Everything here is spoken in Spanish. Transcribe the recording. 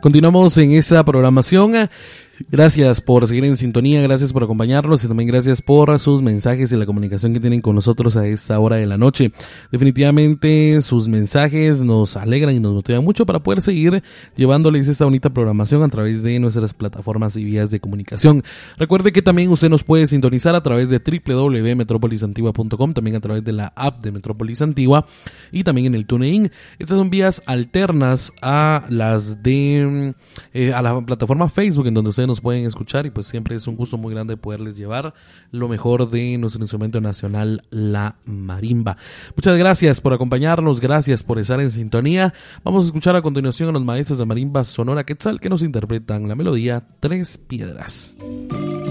Continuamos en esa programación. Gracias por seguir en sintonía, gracias por acompañarnos y también gracias por sus mensajes y la comunicación que tienen con nosotros a esta hora de la noche. Definitivamente sus mensajes nos alegran y nos motivan mucho para poder seguir llevándoles esta bonita programación a través de nuestras plataformas y vías de comunicación. Recuerde que también usted nos puede sintonizar a través de www.metropolisantigua.com, también a través de la app de Metrópolis Antigua y también en el TuneIn. Estas son vías alternas a las de a la plataforma Facebook, en donde ustedes nos pueden escuchar, y pues siempre es un gusto muy grande poderles llevar lo mejor de nuestro instrumento nacional, la marimba. Muchas gracias por acompañarnos, gracias por estar en sintonía. Vamos a escuchar a continuación a los maestros de marimba Sonora Quetzal, que nos interpretan la melodía Tres Piedras.